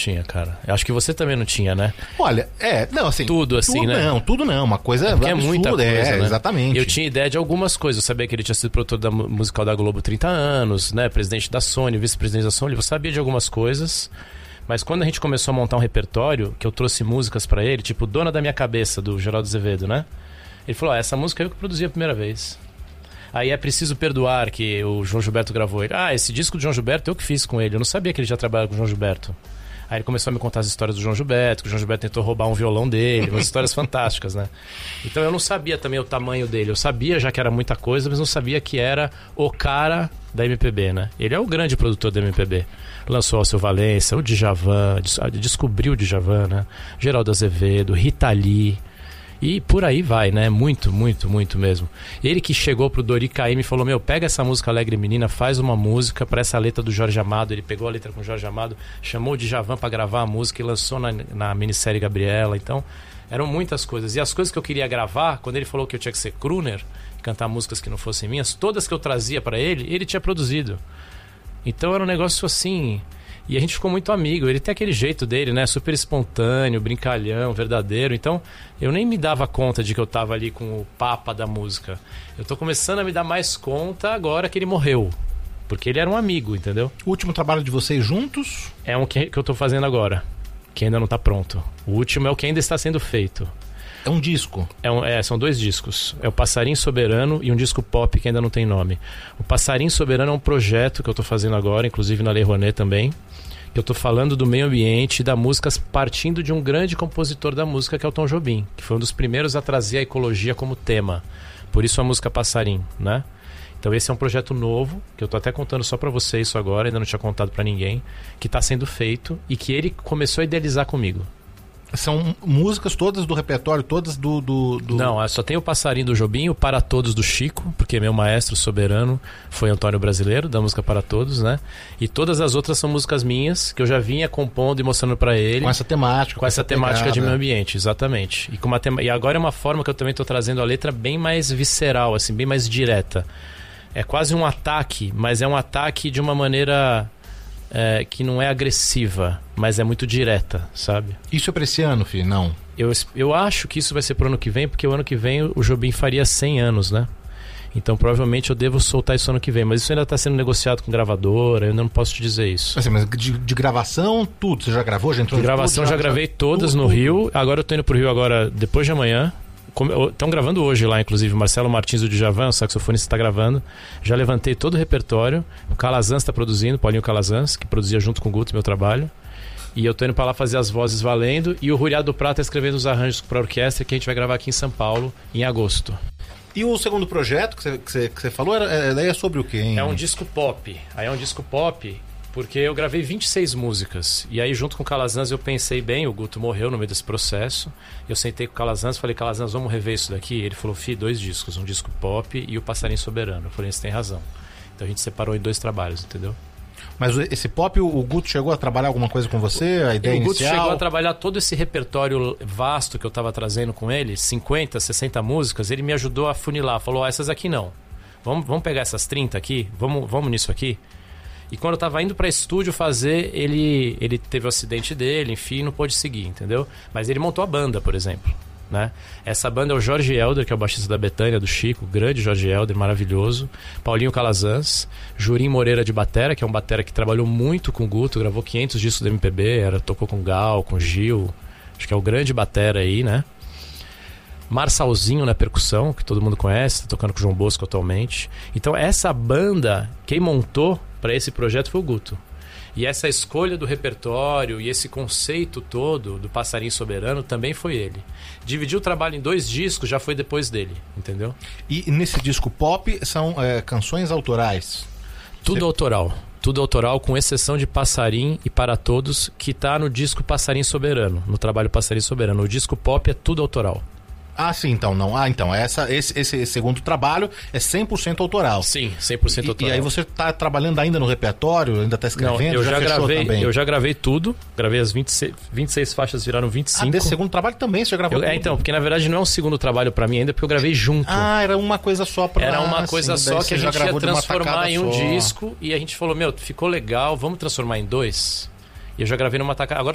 tinha, cara. Eu acho que você também não tinha, né? Olha, não, assim... Tudo assim, né? Tudo não, uma coisa absurda. É muita coisa, né? Exatamente. Eu tinha ideia de algumas coisas. Eu sabia que ele tinha sido produtor da musical da Globo 30 anos, né? Presidente da Sony, vice-presidente da Sony. Eu sabia de algumas coisas. Mas quando a gente começou a montar um repertório, que eu trouxe músicas pra ele, tipo Dona da Minha Cabeça, do Geraldo Azevedo, né? Ele falou, essa música eu que produzi a primeira vez. Aí É Preciso Perdoar, que o João Gilberto gravou. Ele, esse disco do João Gilberto eu que fiz com ele. Eu não sabia que ele já trabalhava com o João Gilberto. Aí ele começou a me contar as histórias do João Gilberto, que o João Gilberto tentou roubar um violão dele, umas histórias fantásticas, né? Então eu não sabia também o tamanho dele. Eu sabia já que era muita coisa, mas não sabia que era o cara da MPB, né? Ele é o grande produtor da MPB. Lançou Alceu Valença, o Djavan, descobriu o Djavan, né? Geraldo Azevedo, Rita Lee... E por aí vai, né? Muito, muito, muito mesmo. Ele que chegou pro Dori Caymmi e falou, pega essa música Alegre Menina, faz uma música para essa letra do Jorge Amado. Ele pegou a letra com o Jorge Amado, chamou o Djavan para gravar a música e lançou na minissérie Gabriela. Então, eram muitas coisas. E as coisas que eu queria gravar, quando ele falou que eu tinha que ser crooner, cantar músicas que não fossem minhas, todas que eu trazia para ele tinha produzido. Então era um negócio assim... E a gente ficou muito amigo. Ele tem aquele jeito dele, né? Super espontâneo, brincalhão, verdadeiro. Então, eu nem me dava conta de que eu tava ali com o papa da música. Eu tô começando a me dar mais conta agora que ele morreu. Porque ele era um amigo, entendeu? O último trabalho de vocês juntos? É um que eu tô fazendo agora, que ainda não tá pronto. O último é o que ainda está sendo feito. É um disco? São 2 discos. É o Passarinho Soberano e um disco pop que ainda não tem nome. O Passarinho Soberano é um projeto que eu tô fazendo agora, inclusive na Lei Rouanet também. Eu tô falando do meio ambiente e da música partindo de um grande compositor da música, que é o Tom Jobim, que foi um dos primeiros a trazer a ecologia como tema. Por isso a música Passarinho, né? Então esse é um projeto novo, que eu tô até contando só pra você isso agora, ainda não tinha contado pra ninguém, que tá sendo feito e que ele começou a idealizar comigo. São músicas todas do repertório, todas do... Não, só tem o Passarinho do Jobim, o Para Todos do Chico, porque meu maestro soberano foi Antônio Brasileiro, da música Para Todos, né? E todas as outras são músicas minhas, que eu já vinha compondo e mostrando pra ele. Com essa temática. Com essa temática de meio ambiente, exatamente. E agora é uma forma que eu também tô trazendo a letra bem mais visceral, assim, bem mais direta. É quase um ataque, mas é um ataque de uma maneira... que não é agressiva, mas é muito direta, sabe? Isso é pra esse ano, filho? Não. Eu acho que isso vai ser pro ano que vem, porque o ano que vem o Jobim faria 100 anos, né? Então provavelmente eu devo soltar isso ano que vem. Mas isso ainda tá sendo negociado com gravadora, eu ainda não posso te dizer isso. Assim, mas de gravação, tudo? Você já gravou? Já entrou de gravação, já gravei todas no Rio. Agora eu tô indo pro Rio agora, depois de amanhã. Estão gravando hoje lá, inclusive, o Marcelo Martins do Djavan, o saxofonista, está gravando. Já levantei todo o repertório. O Calazans está produzindo, Paulinho Calazans, que produzia junto com o Guto meu trabalho. E eu tô indo para lá fazer as vozes valendo. E o Ruriado do Prata escrevendo os arranjos para orquestra, que a gente vai gravar aqui em São Paulo em agosto. E o segundo projeto que você falou, daí é sobre o quê, hein? É um disco pop. Aí é um disco pop... Porque eu gravei 26 músicas. E aí, junto com o Calazans, eu pensei bem, o Guto morreu no meio desse processo. Eu sentei com o Calazans, falei, Calazans, vamos rever isso daqui? Ele falou, 2 discos, um disco pop e o Passarinho Soberano. Eu falei, você tem razão. Então a gente separou em 2 trabalhos, entendeu? Mas esse pop, o Guto chegou a trabalhar alguma coisa com você? A ideia inicial? O Guto chegou a trabalhar todo esse repertório vasto que eu estava trazendo com ele, 50, 60 músicas, ele me ajudou a funilar. Falou, essas aqui não. Vamos pegar essas 30 aqui? Vamos nisso aqui? E quando eu tava indo pra estúdio fazer, ele teve o acidente dele, enfim, não pôde seguir, entendeu? Mas ele montou a banda, por exemplo, né? Essa banda é o Jorge Helder, que é o baixista da Bethânia, do Chico, grande Jorge Helder, maravilhoso. Paulinho Calazans, Jurim Moreira de batera, que é um batera que trabalhou muito com o Guto, gravou 500 discos do MPB, tocou com Gal, com Gil, acho que é o grande batera aí, né? Marçalzinho na percussão, que todo mundo conhece, tá tocando com o João Bosco atualmente. Então essa banda, quem montou para esse projeto foi o Guto. E essa escolha do repertório e esse conceito todo do Passarinho Soberano também foi ele. Dividir o trabalho em 2 discos já foi depois dele, entendeu? E nesse disco pop são canções autorais? Tudo autoral. Tudo autoral, com exceção de Passarinho e Para Todos, que tá no disco Passarinho Soberano, no trabalho Passarinho Soberano. O disco pop é tudo autoral. Ah, sim, então não. Ah, então esse segundo trabalho é 100% autoral. Sim, 100% autoral. E aí você está trabalhando ainda no repertório, ainda está escrevendo? Não, eu já gravei tudo. Gravei as 26 faixas, viraram 25. Ah, desse segundo trabalho também você já gravou tudo? Então, porque na verdade não é um segundo trabalho pra mim ainda, porque eu gravei junto. Ah, era uma coisa só pra... Era uma coisa só que a gente ia transformar em um disco. E a gente falou, ficou legal, vamos transformar em 2? E eu já gravei numa tacada. Agora